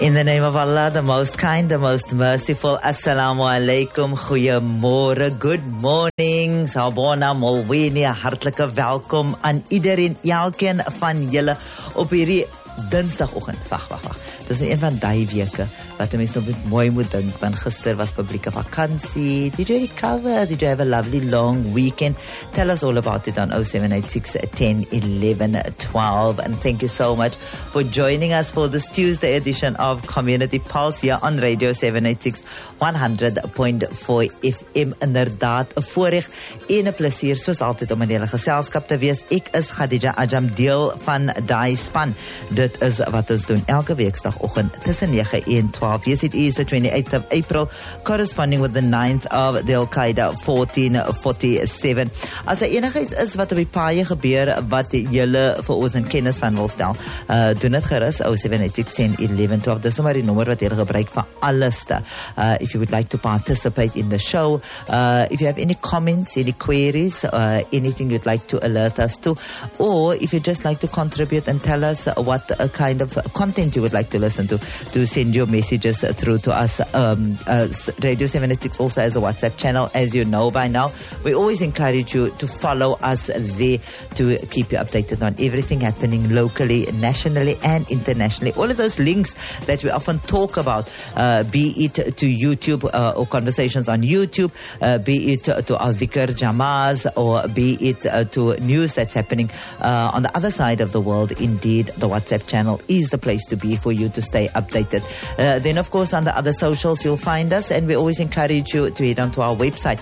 In the name of Allah, the most kind, the most merciful. Assalamu alaikum, goeiemorgen, good morning. Sabona Molweni, hartlike welkom aan iedereen, elkeen van julle op hierdie dinsdagoggend. Wag. Dit is een van die weke wat mense nog mooi moet dink, want gister was publieke vakansie. Did you recover? Did you have a lovely long weekend? Tell us all about it on 0786 10 11 12. And thank you so much for joining us for this Tuesday edition of Community Pulse here on Radio 786 100.4 FM. Inderdaad, 'n voorreg en 'n plesier soos altyd om in julle geselskap te wees. Ek is Khadija Ajam, deel van daai span. Dit is wat ons doen elke weekdagoggend tussen 9 en 12. Yes, it is the 28th of April, corresponding with the 9th of Dhul-Qaeda 1447. As er enigiets is wat op die paaie gebeur, wat julle vir ons in kennis van wil stel, doen het gerus, 0786 10 11 12. Dis maar die nommer wat julle gebruik vir alles. If you would like to participate in the show, if you have any comments, any queries, anything you'd like to alert us to, or if you'd just like to contribute and tell us what kind of content you would like to listen to send your messages through to us. Radio 786 also has a WhatsApp channel, as you know by now. We always encourage you to follow us there to keep you updated on everything happening locally, nationally and internationally. All of those links that we often talk about, be it to YouTube or conversations on YouTube, be it to our Zikr Jamaz, or be it to news that's happening on the other side of the world. Indeed, the WhatsApp channel is the place to be for you to stay updated. Then, of course, on the other socials, you'll find us, and we always encourage you to head onto our website,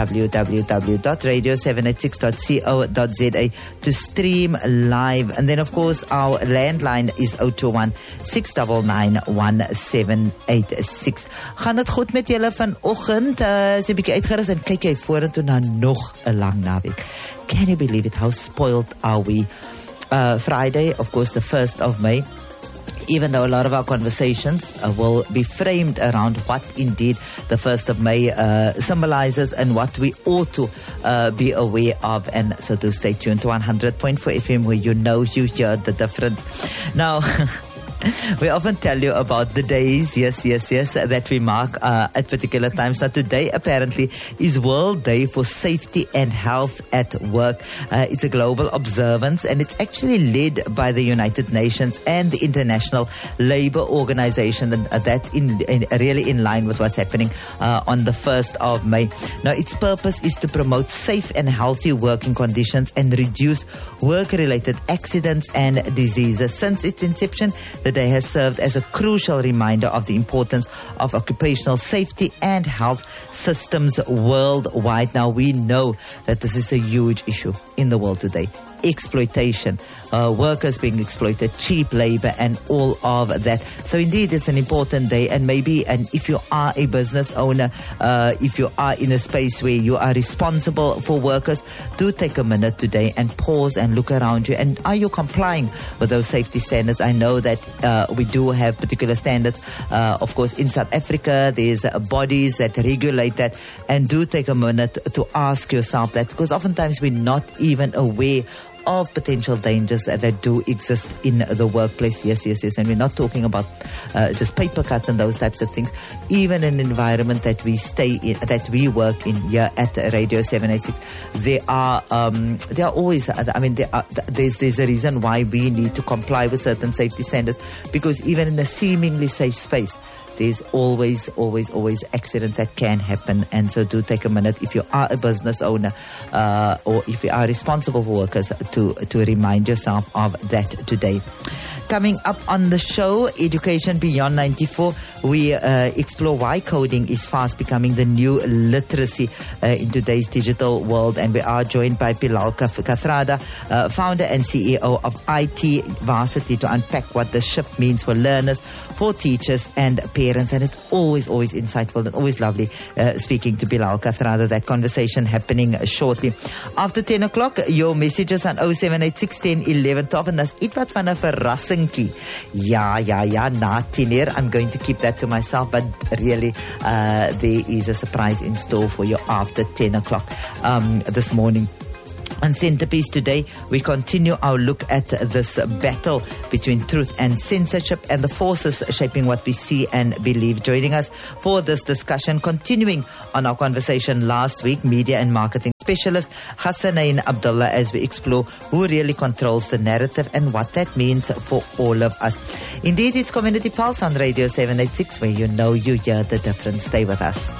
www.radio786.co.za, to stream live. And then, of course, our landline is 021 699 1786. Gaan het goed met julle vanoggend? Is 'n bietjie uitgerus en kyk jy vorentoe na nog 'n lang naweek. Can you believe it? How spoiled are we? Friday, of course, the 1st of May. Even though a lot of our conversations will be framed around what indeed the 1st of May symbolizes and what we ought to be aware of. And so do stay tuned to 100.4 FM, where you hear the difference. Now, we often tell you about the days, yes, that we mark at particular times. Now, today apparently is World Day for Safety and Health at Work. It's a global observance, and it's actually led by the United Nations and the International Labour Organization, and that really in line with what's happening on the 1st of May. Now, its purpose is to promote safe and healthy working conditions and reduce work-related accidents and diseases. Since its inception, the day has served as a crucial reminder of the importance of occupational safety and health systems worldwide. Now, we know that this is a huge issue in the world today. Exploitation, workers being exploited, cheap labor, and all of that. So indeed, it's an important day. And if you are a business owner, if you are in a space where you are responsible for workers, do take a minute today and pause and look around you. And are you complying with those safety standards? I know that we do have particular standards. Of course, in South Africa, there's bodies that regulate that. And do take a minute to ask yourself that, because oftentimes we're not even aware of potential dangers that do exist in the workplace. Yes. And we're not talking about just paper cuts and those types of things. Even in an environment that we stay in, that we work in here at Radio 786, there are always, there's a reason why we need to comply with certain safety standards, because even in a seemingly safe space, there's always accidents that can happen. And so do take a minute, if you are a business owner or if you are responsible for workers, to remind yourself of that today. Coming up on the show, Education Beyond 94, we explore why coding is fast becoming the new literacy in today's digital world. And we are joined by Bilal Kathrada, founder and CEO of IT Varsity, to unpack what the shift means for learners, for teachers and parents. And it's always insightful and always lovely speaking to Bilal Kathrada. That conversation happening shortly. After 10 o'clock, your messages on 0786 10 11 12. En that's iets wat van 'n verrassingkie. Ja, na 10 I'm going to keep that to myself, but really there is a surprise in store for you after 10 o'clock this morning. On Centerpiece today, we continue our look at this battle between truth and censorship and the forces shaping what we see and believe. Joining us for this discussion, continuing on our conversation last week, media and marketing specialist Hassanein Abdullah, as we explore who really controls the narrative and what that means for all of us. Indeed, it's Community Pulse on Radio 786, where you know you hear the difference. Stay with us.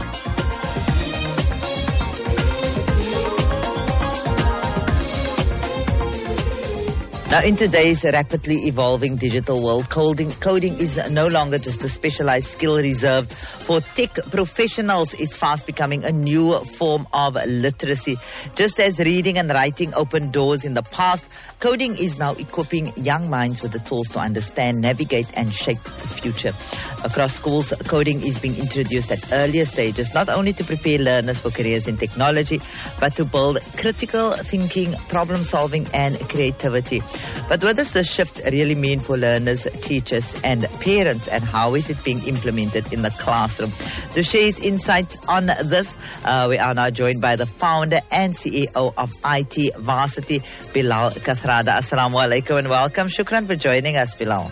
Now, in today's rapidly evolving digital world, coding is no longer just a specialized skill reserved for tech professionals. It's fast becoming a new form of literacy. Just as reading and writing opened doors in the past, coding is now equipping young minds with the tools to understand, navigate, and shape the future. Across schools, coding is being introduced at earlier stages, not only to prepare learners for careers in technology, but to build critical thinking, problem solving, and creativity. But what does this shift really mean for learners, teachers, and parents, and how is it being implemented in the classroom? To share his insights on this, we are now joined by the founder and CEO of IT Varsity, Bilal Kathrada. Assalamu alaikum and welcome. Shukran for joining us, Bilal.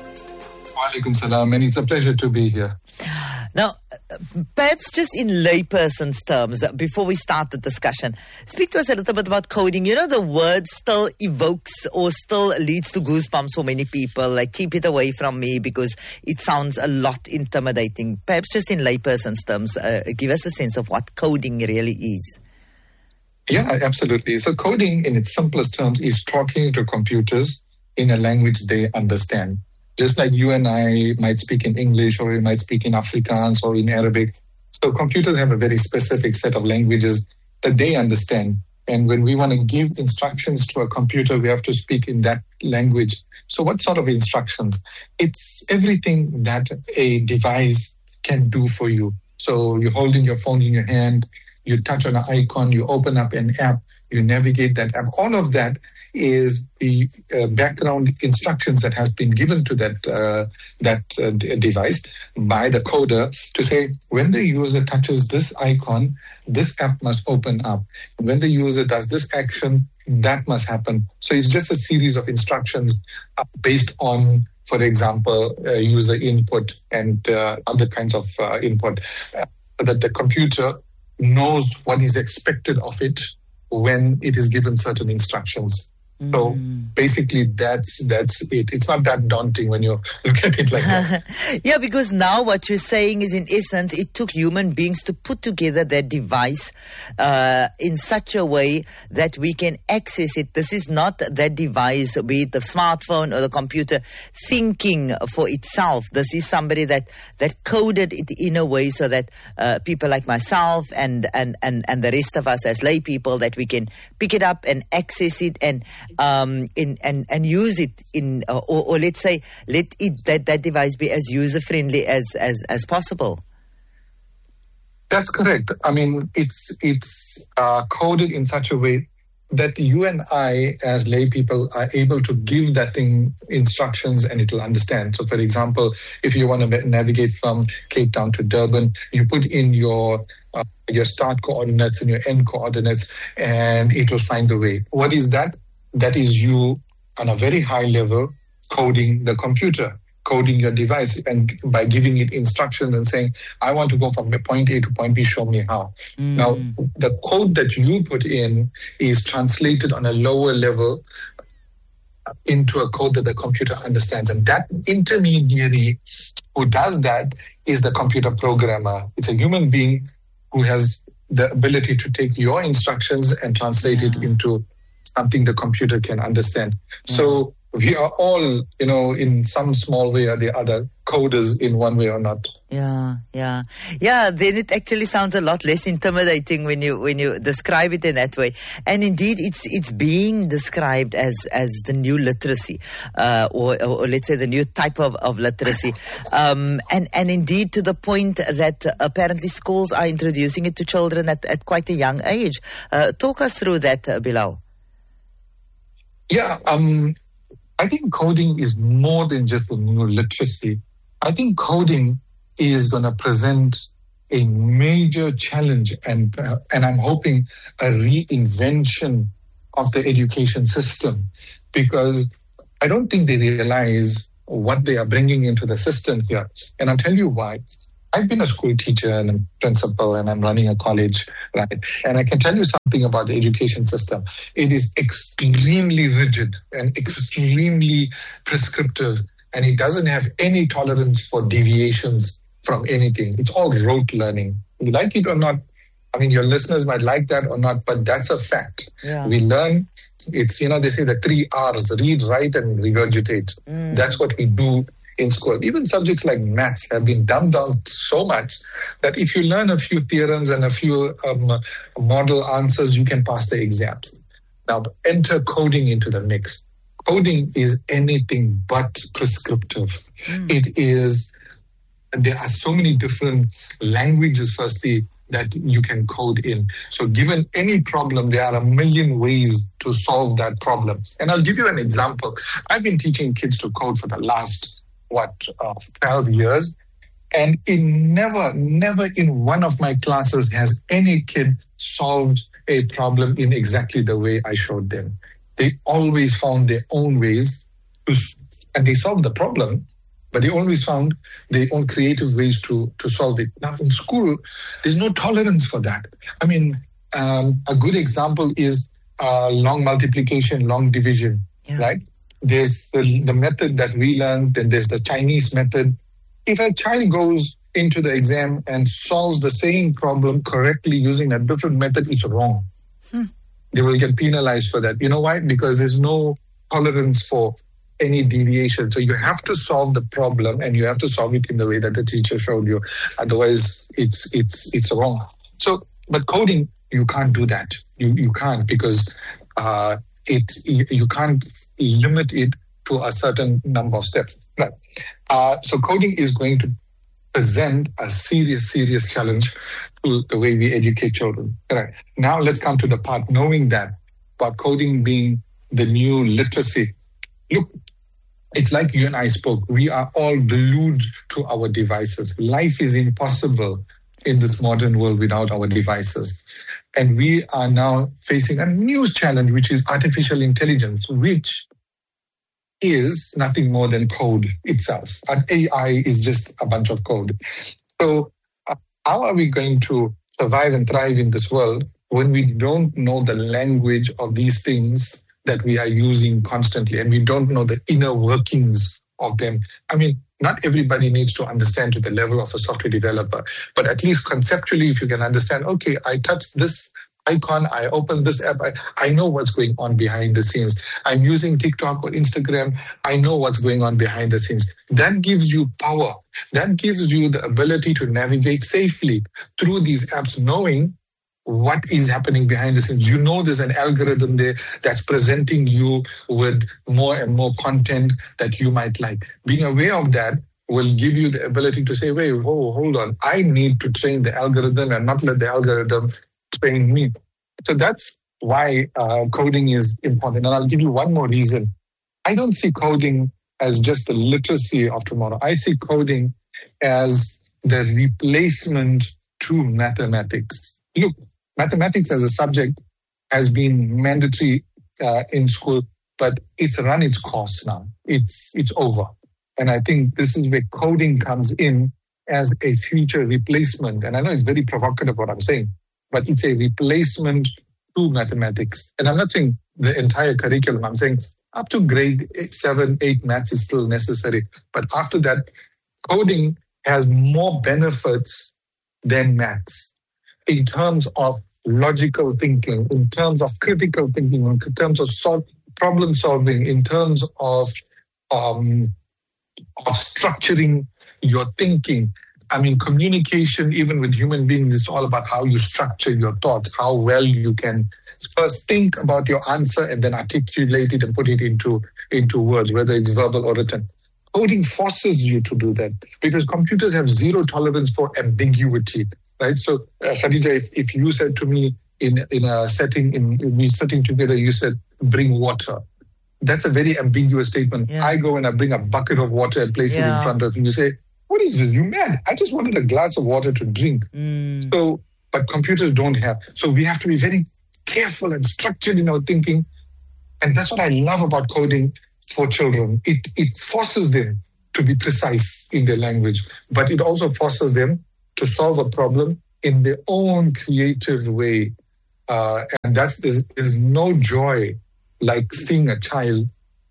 Wa alaikum salam, and it's a pleasure to be here. Now, perhaps just in layperson's terms, before we start the discussion, speak to us a little bit about coding. You know, the word still evokes or still leads to goosebumps for many people. Like, keep it away from me because it sounds a lot intimidating. Perhaps just in layperson's terms, give us a sense of what coding really is. Yeah, absolutely. So coding in its simplest terms is talking to computers in a language they understand. Just like you and I might speak in English, or we might speak in Afrikaans or in Arabic. So computers have a very specific set of languages that they understand. And when we want to give instructions to a computer, we have to speak in that language. So what sort of instructions? It's everything that a device can do for you. So you're holding your phone in your hand, you touch on an icon, you open up an app, you navigate that app. All of that is the background instructions that has been given to that device by the coder to say, when the user touches this icon, this app must open up. When the user does this action, that must happen. So it's just a series of instructions based on, for example, user input and other kinds of input, that the computer knows what is expected of it when it is given certain instructions. So basically, that's it. It's not that daunting when you look at it like that. Yeah, because now what you're saying is, in essence, it took human beings to put together their device in such a way that we can access it. This is not that device, be it the smartphone or the computer, thinking for itself. This is somebody that coded it in a way so that people like myself and the rest of us as lay people, that we can pick it up and access it and use it in, or let's say, let it that device be as user friendly as possible. That's correct. I mean, it's coded in such a way that you and I, as lay people, are able to give that thing instructions and it will understand. So, for example, if you want to navigate from Cape Town to Durban, you put in your start coordinates and your end coordinates, and it will find the way. What is that? That is you on a very high level coding the computer, coding your device, and by giving it instructions and saying, I want to go from point A to point B, show me how. Now, the code that you put in is translated on a lower level into a code that the computer understands. And that intermediary who does that is the computer programmer. It's a human being who has the ability to take your instructions and translate it into something the computer can understand. So we are all, in some small way or the other, coders in one way or not. Yeah. Then it actually sounds a lot less intimidating when you describe it in that way. And indeed, it's being described as the new literacy, or let's say the new type of literacy. And indeed, to the point that apparently schools are introducing it to children at quite a young age. Talk us through that, Bilal. Yeah, I think coding is more than just the new literacy. I think coding is going to present a major challenge and I'm hoping a reinvention of the education system, because I don't think they realize what they are bringing into the system here. And I'll tell you why. I've been a school teacher and a principal, and I'm running a college, right? And I can tell you something about the education system. It is extremely rigid and extremely prescriptive, and it doesn't have any tolerance for deviations from anything. It's all rote learning. You like it or not, I mean, your listeners might like that or not, but that's a fact. Yeah. We learn. It's, they say the 3 R's, read, write, and regurgitate. That's what we do in school. Even subjects like maths have been dumbed down so much that if you learn a few theorems and a few model answers, you can pass the exams. Now, enter coding into the mix. Coding is anything but prescriptive. There are so many different languages, firstly, that you can code in. So given any problem, there are a million ways to solve that problem. And I'll give you an example. I've been teaching kids to code for the last 12 years. And never in one of my classes has any kid solved a problem in exactly the way I showed them. They always found their own ways and they solved the problem, but they always found their own creative ways to solve it. Now in school, there's no tolerance for that. I mean, a good example is long multiplication, long division, right? There's the method that we learned, then there's the Chinese method. If a child goes into the exam and solves the same problem correctly using a different method, it's wrong. They will get penalized for that. You know why? Because there's no tolerance for any deviation. So you have to solve the problem and you have to solve it in the way that the teacher showed you. Otherwise, it's wrong. So, but coding, you can't do that. You can't, because you can't limit it to a certain number of steps. Right. So coding is going to present a serious challenge to the way we educate children. Right. Now let's come to the part, knowing that, about coding being the new literacy. Look, it's like you and I spoke. We are all glued to our devices. Life is impossible in this modern world without our devices. And we are now facing a new challenge, which is artificial intelligence, which is nothing more than code itself. And AI is just a bunch of code. So how are we going to survive and thrive in this world when we don't know the language of these things that we are using constantly, and we don't know the inner workings of them? I mean, not everybody needs to understand to the level of a software developer, but at least conceptually, if you can understand, okay, I touch this icon, I open this app, I know what's going on behind the scenes. I'm using TikTok or Instagram, I know what's going on behind the scenes. That gives you power. That gives you the ability to navigate safely through these apps, knowing what is happening behind the scenes. You know there's an algorithm there that's presenting you with more and more content that you might like. Being aware of that will give you the ability to say, wait, hold on. I need to train the algorithm and not let the algorithm train me. So that's why coding is important. And I'll give you one more reason. I don't see coding as just the literacy of tomorrow. I see coding as the replacement to mathematics. Look, mathematics as a subject has been mandatory in school, but it's run its course now. It's over. And I think this is where coding comes in as a future replacement. And I know it's very provocative what I'm saying, but it's a replacement to mathematics. And I'm not saying the entire curriculum. I'm saying up to grade 7, 8, maths is still necessary. But after that, coding has more benefits than maths in terms of logical thinking, in terms of critical thinking, in terms of problem solving, in terms of structuring your thinking. I mean, communication, even with human beings, is all about how you structure your thoughts, how well you can first think about your answer and then articulate it and put it into words, whether it's verbal or written. Coding forces you to do that because computers have zero tolerance for ambiguity, right? So, Khadija, if you said to me in a setting, we sitting together, you said, bring water. That's a very ambiguous statement. Yeah. I go and I bring a bucket of water and place it in front of you. You say, what is this? You mad? I just wanted a glass of water to drink. So, but computers don't have. So we have to be very careful and structured in our thinking. And that's what I love about coding for children. It forces them to be precise in their language, but it also forces them to solve a problem in their own creative way. And there's no joy like seeing a child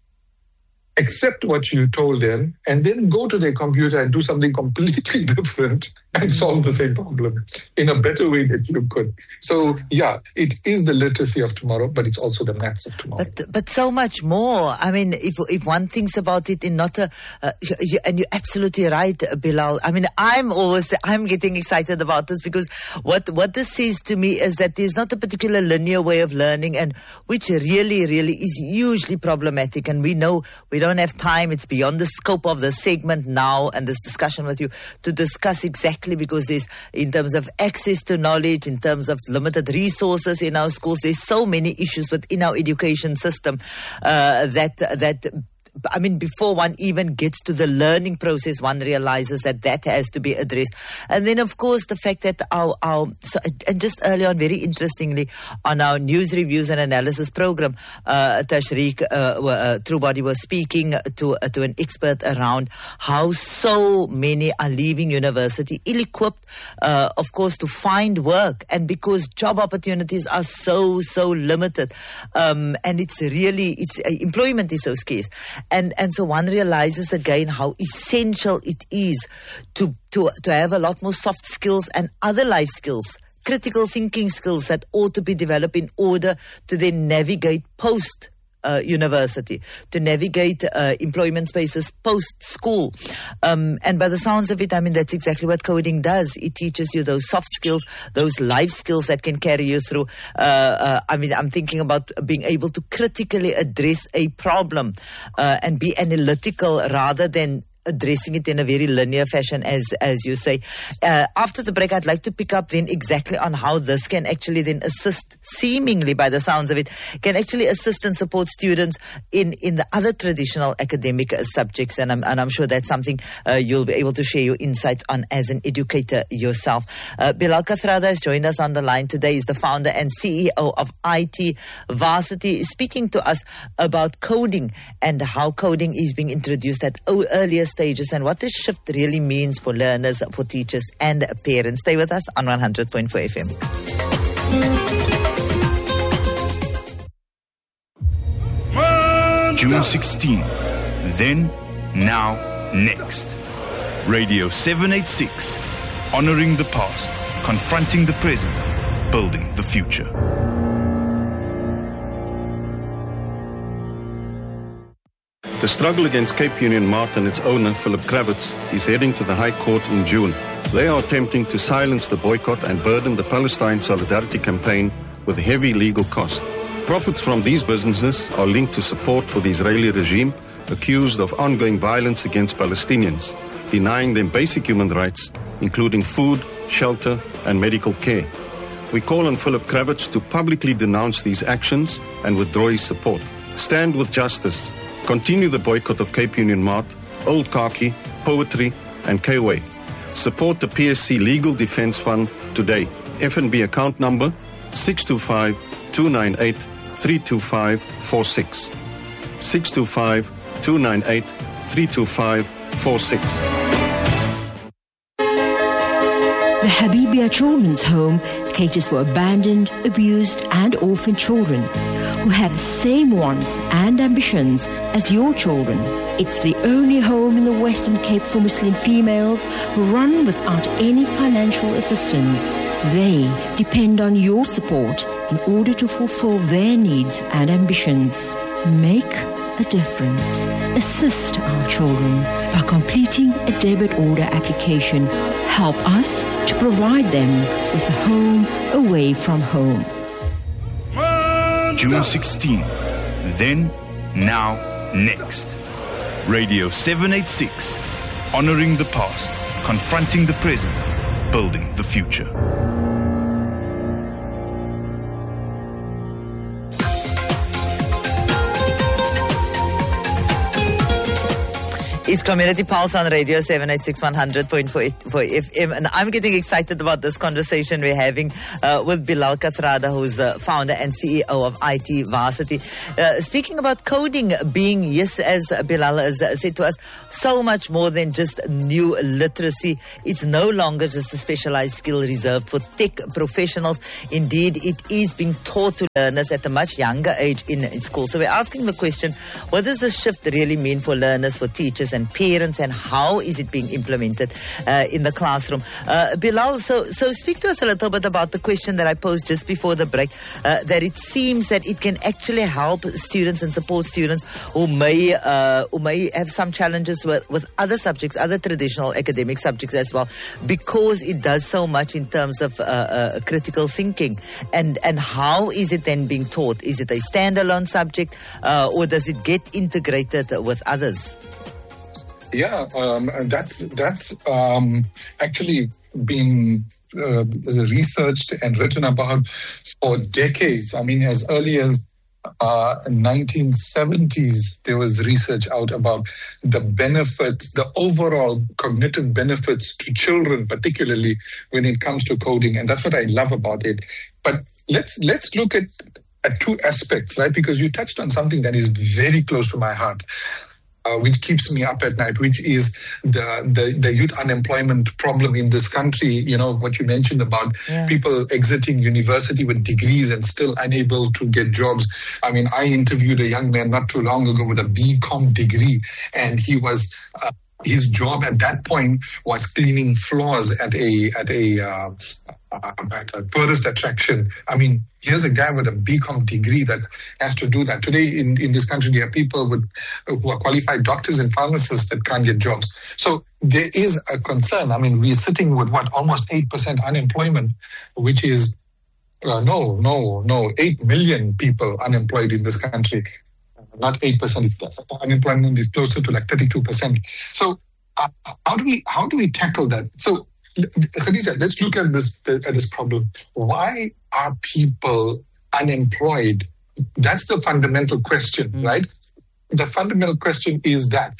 accept what you told them and then go to their computer and do something completely different and solve the same problem in a better way that you could. So, yeah, it is the literacy of tomorrow, but it's also the maths of tomorrow. But so much more. I mean, if one thinks about it in not a... and you're absolutely right, Bilal. I mean, I'm getting excited about this because what this says to me is that there's not a particular linear way of learning, and which really is hugely problematic. And we know we don't have time. It's beyond the scope of the segment now and this discussion with you to discuss exactly, because there's, in terms of access to knowledge, in terms of limited resources in our schools, there's so many issues within our education system that I mean, before one even gets to the learning process, one realizes that has to be addressed. And then, of course, the fact that and just early on, very interestingly, on our news reviews and analysis program, Tashriq Truebody was speaking to an expert around how so many are leaving university ill-equipped, of course, to find work, and because job opportunities are so limited, and employment is so scarce. And so one realizes again how essential it is to have a lot more soft skills and other life skills, critical thinking skills that ought to be developed in order to then navigate post university, to navigate employment spaces post-school. And by the sounds of it, I mean, that's exactly what coding does. It teaches you those soft skills, those life skills that can carry you through. I mean, I'm thinking about being able to critically address a problem and be analytical rather than addressing it in a very linear fashion, as you say. After the break, I'd like to pick up then exactly on how this can actually then assist, seemingly by the sounds of it, can actually assist and support students in the other traditional academic subjects. And I'm sure that's something you'll be able to share your insights on as an educator yourself. Bilal Kathrada has joined us on the line today. He's the founder and CEO of IT Varsity, speaking to us about coding and how coding is being introduced at earlier stages and what this shift really means for learners, for teachers and parents. Stay with us on 100.4 FM. June 16. Then, now, next. Radio 786. Honoring the past, confronting the present, building the future. The struggle against Cape Union Mart and its owner, Philip Kravitz, is heading to the High Court in June. They are attempting to silence the boycott and burden the Palestine Solidarity Campaign with heavy legal costs. Profits from these businesses are linked to support for the Israeli regime, accused of ongoing violence against Palestinians, denying them basic human rights, including food, shelter, and medical care. We call on Philip Kravitz to publicly denounce these actions and withdraw his support. Stand with justice. Continue the boycott of Cape Union Mart, Old Khaki, Poetry, and K-Way. Support the PSC Legal Defense Fund today. FNB account number 625-298-32546. 625-298-32546. The Habibia Children's Home caters for abandoned, abused, and orphaned children who have the same wants and ambitions as your children. It's the only home in the Western Cape for Muslim females who run without any financial assistance. They depend on your support in order to fulfill their needs and ambitions. Make a difference. Assist our children by completing a debit order application. Help us to provide them with a home away from home. June 16. Then, now, next. Radio 786. Honoring the past, confronting the present, building the future. It's Community Pulse on Radio 786 100.4 FM, and I'm getting excited about this conversation we're having with Bilal Kathrada, who's founder and CEO of IT Varsity. Speaking about coding being, yes, as Bilal has said to us, so much more than just new literacy. It's no longer just a specialized skill reserved for tech professionals. Indeed, it is being taught to learners at a much younger age in school. So we're asking the question, what does this shift really mean for learners, for teachers and parents, and how is it being implemented in the classroom? Bilal, so speak to us a little bit about the question that I posed just before the break, that it seems that it can actually help students and support students who may have some challenges with other subjects, other traditional academic subjects as well, because it does so much in terms of critical thinking. And how is it then being taught? Is it a standalone subject, or does it get integrated with others? Yeah, that's actually been researched and written about for decades. I mean, as early as 1970s, there was research out about the benefits, the overall cognitive benefits to children, particularly when it comes to coding. And that's what I love about it. But let's look at two aspects, right? Because you touched on something that is very close to my heart, which keeps me up at night, which is the youth unemployment problem in this country. You know, what you mentioned about people exiting university with degrees and still unable to get jobs. I mean, I interviewed a young man not too long ago with a BCom degree, and he was his job at that point was cleaning floors at a tourist attraction. I mean, here's a guy with a BCom degree that has to do that. Today in this country, there are people who are qualified doctors and pharmacists that can't get jobs. So there is a concern. I mean, we're sitting with almost 8% unemployment, which is, 8 million people unemployed in this country. Not 8%. Unemployment is closer to like 32%. So how do we tackle that? So Khadija, let's look at this problem. Why are people unemployed? That's the fundamental question, right? The fundamental question is that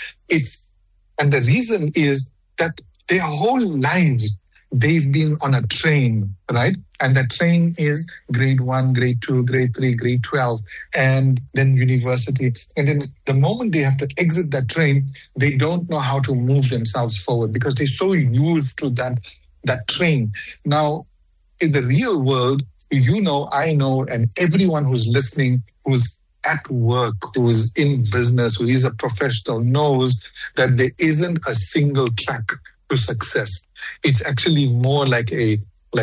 and the reason is that their whole lives they've been on a train, right? And that train is grade 1, grade 2, grade 3, grade 12, and then university. And then the moment they have to exit that train, they don't know how to move themselves forward because they're so used to that train. Now, in the real world, you know, I know, and everyone who's listening, who's at work, who's in business, who is a professional, knows that there isn't a single track to success. It's actually more like a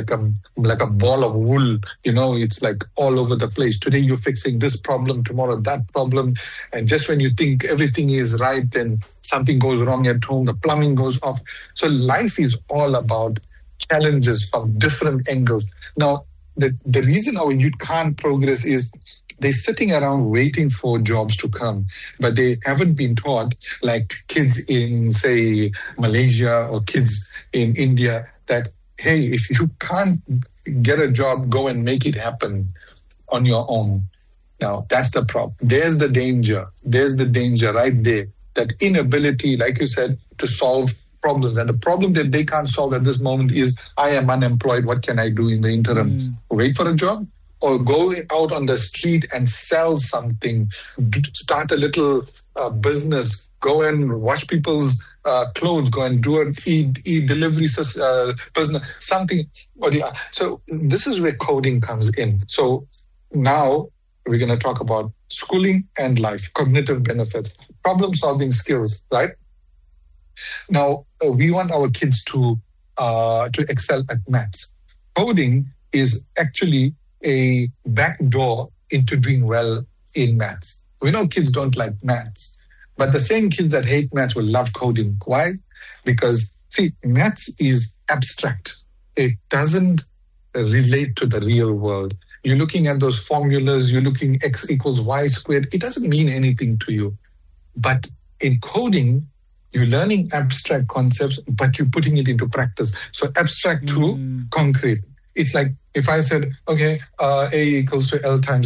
ball of wool, you know, it's like all over the place. Today you're fixing this problem, tomorrow that problem. And just when you think everything is right, then something goes wrong at home, the plumbing goes off. So life is all about challenges from different angles. Now, the reason our youth can't progress is they're sitting around waiting for jobs to come, but they haven't been taught, like kids in, say, Malaysia or kids in India, that, hey, if you can't get a job, go and make it happen on your own. Now, that's the problem. There's the danger. There's the danger right there. That inability, like you said, to solve problems. And the problem that they can't solve at this moment is, I am unemployed. What can I do in the interim? Wait for a job? Or go out on the street and sell something, start a little business, go and wash people's clothes, go and do an e-delivery business, something. So this is where coding comes in. So now we're going to talk about schooling and life, cognitive benefits, problem-solving skills, right? Now, we want our kids to excel at maths. Coding is actually a back door into doing well in maths. We know kids don't like maths, but the same kids that hate maths will love coding. Why? Because, see, maths is abstract. It doesn't relate to the real world. You're looking at those formulas, you're looking x equals y squared. It doesn't mean anything to you. But in coding, you're learning abstract concepts, but you're putting it into practice. So abstract to concrete. It's like if I said, okay, A equals to L times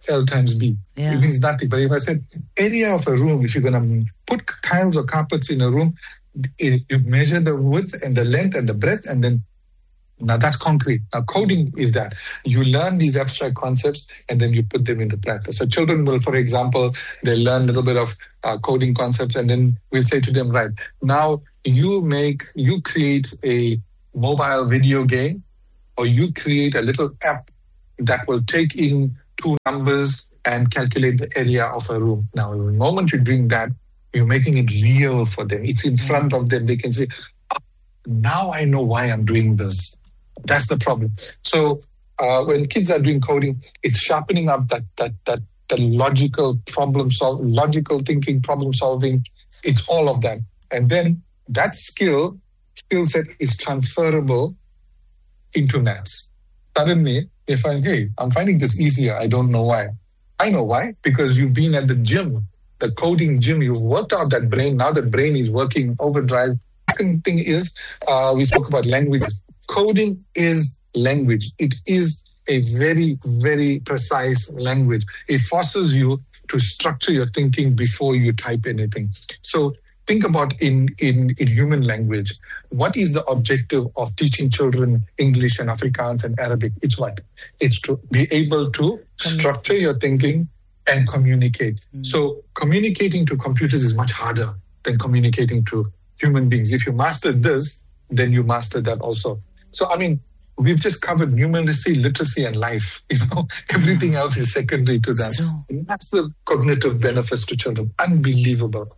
L times B. Yeah. It means nothing. But if I said area of a room, if you're going to put tiles or carpets in a room, you measure the width and the length and the breadth, and then now that's concrete. Now coding is that. You learn these abstract concepts and then you put them into practice. So children will, for example, they learn a little bit of coding concepts, and then we'll say to them, right, now you create a mobile video game, or you create a little app that will take in 2 numbers and calculate the area of a room. Now, the moment you're doing that, you're making it real for them. It's in front of them. They can say, oh, now I know why I'm doing this. That's the problem. So when kids are doing coding, it's sharpening up that logical logical thinking, problem solving. It's all of that. And then that skill set is transferable into maths. Suddenly, they find, hey, I'm finding this easier. I don't know why. I know why, because you've been at the gym, the coding gym. You've worked out that brain. Now the brain is working overdrive. Second thing is, we spoke about languages. Coding is language. It is a very, very precise language. It forces you to structure your thinking before you type anything. So think about in human language. What is the objective of teaching children English and Afrikaans and Arabic? It's what? It's to be able to structure your thinking and communicate. So communicating to computers is much harder than communicating to human beings. If you master this, then you master that also. So, I mean, we've just covered numeracy, literacy, and life. Everything else is secondary to that. Massive cognitive benefits to children. Unbelievable.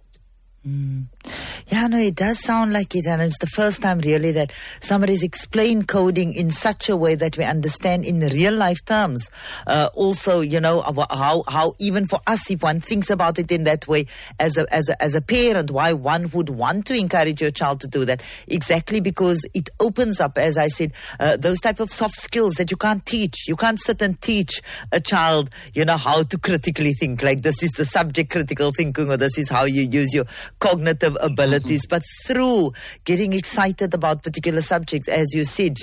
Yeah, no, it does sound like it, and it's the first time really that somebody's explained coding in such a way that we understand in real life terms. Also, how even for us, if one thinks about it in that way, as a parent, why one would want to encourage your child to do that, exactly because it opens up, as I said, those type of soft skills that you can't teach. You can't sit and teach a child, how to critically think. Like, this is the subject critical thinking, or this is how you use your cognitive abilities, but through getting excited about particular subjects, as you said,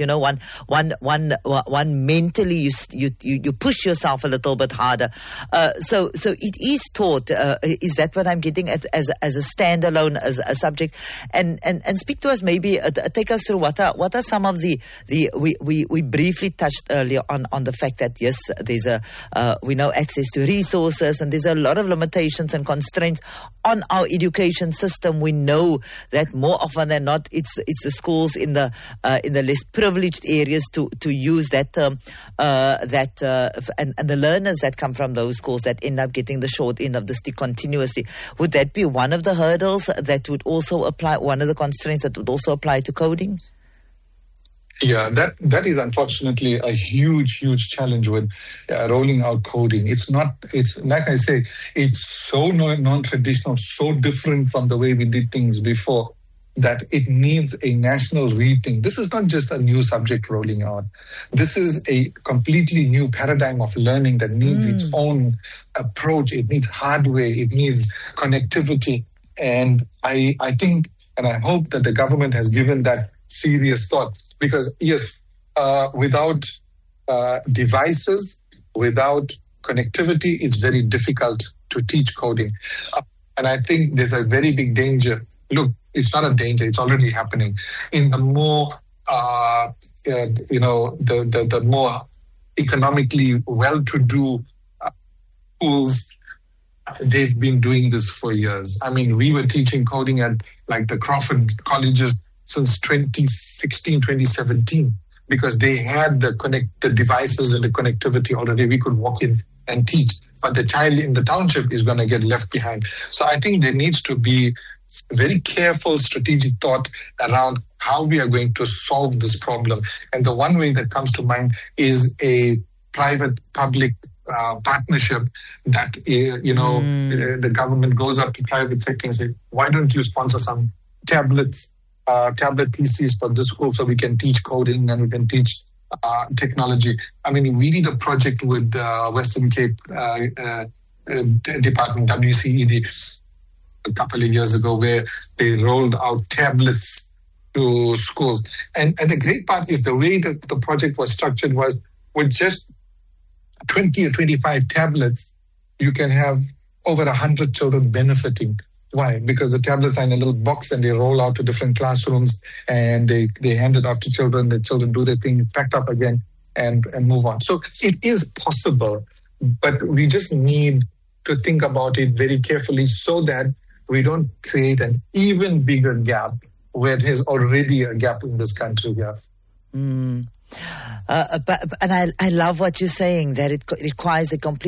one mentally you push yourself a little bit harder. So it is taught. Is that what I'm getting as a standalone as a subject? And speak to us, maybe take us through what are some of the we briefly touched earlier on the fact that yes, there's we know access to resources, and there's a lot of limitations and constraints on our education system. We know that more often than not, it's the schools in the less privileged areas to use that term, and the learners that come from those schools that end up getting the short end of the stick continuously. Would that be one of the hurdles that would also apply? One of the constraints that would also apply to coding? Yeah, that is unfortunately a huge challenge with rolling out coding. It's like I say, it's so non-traditional, so different from the way we did things before, that it needs a national rethink. This is not just a new subject rolling out. This is a completely new paradigm of learning that needs its own approach. It needs hardware. It needs connectivity. And I think, and I hope that the government has given that serious thought. Because yes, without devices, without connectivity, it's very difficult to teach coding. And I think there's a very big danger. Look, it's not a danger; it's already happening. In the more, the more economically well-to-do schools, they've been doing this for years. I mean, we were teaching coding at like the Crawford colleges since 2016, 2017, because they had the devices and the connectivity already. We could walk in and teach, but the child in the township is going to get left behind. So I think there needs to be very careful strategic thought around how we are going to solve this problem. And the one way that comes to mind is a private-public partnership that, the government goes up to private sector and say, why don't you sponsor some tablet PCs for this school so we can teach coding and we can teach technology. I mean, we did a project with Western Cape Department, WCED, a couple of years ago, where they rolled out tablets to schools. And the great part is the way that the project was structured was with just 20 or 25 tablets, you can have over 100 children benefiting. Why? Because the tablets are in a little box and they roll out to different classrooms and they hand it off to children. The children do their thing, packed up again and move on. So it is possible, but we just need to think about it very carefully so that we don't create an even bigger gap where there's already a gap in this country here. And I love what you're saying, that it requires a complete